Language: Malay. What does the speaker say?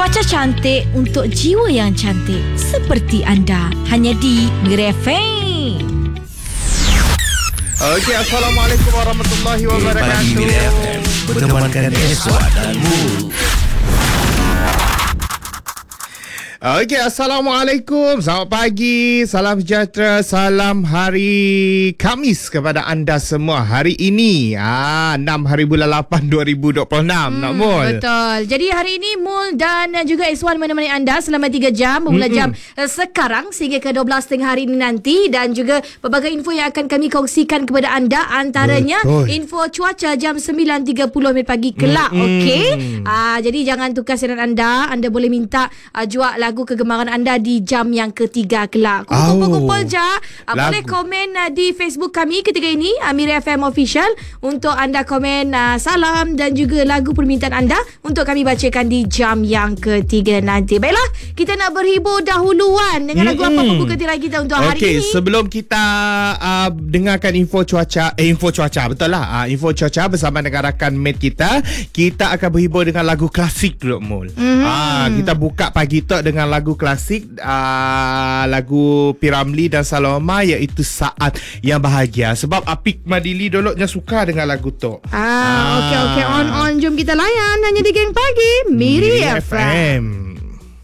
Cuaca cantik untuk jiwa yang cantik seperti anda. Hanya di Mira FM. Okey, Assalamualaikum warahmatullahi wabarakatuh. Mira FM bertemankan Eswat dan Mu. Okey, Assalamualaikum. Selamat pagi, salam sejahtera, salam hari Khamis kepada anda semua. Hari ini 6 hari bulan 8 2026 nak Mul. Betul. Jadi hari ini Mul dan juga Iswan menemani anda selama 3 jam bermula jam sekarang sehingga ke 12.30 hari ini nanti, dan juga pelbagai info yang akan kami kongsikan kepada anda, antaranya info cuaca jam 9.30 pagi kelak. Okey. Jadi jangan tukar siaran anda. Anda boleh minta jual lagu kegemaran anda di jam yang ketiga kelak. Kumpul-kumpul je. Boleh komen di Facebook kami ketika ini, Mira FM Official, untuk anda komen salam dan juga lagu permintaan anda untuk kami bacakan di jam yang ketiga nanti. Baiklah, kita nak berhibur dahuluan dengan lagu apa pembuka tirai kita untuk hari ini. Okey, sebelum kita dengarkan info cuaca, betul lah. Info cuaca bersama dengan rakan mate kita akan berhibur dengan lagu klasik dulu Mul. Kita buka pagi tu dengan lagu klasik, lagu Piramli dan Saloma, iaitu Saat Yang Bahagia. Sebab Apik Madili dulunya suka dengan lagu tu. Okey, on jom kita layan hanya di Geng Pagi Mira FM.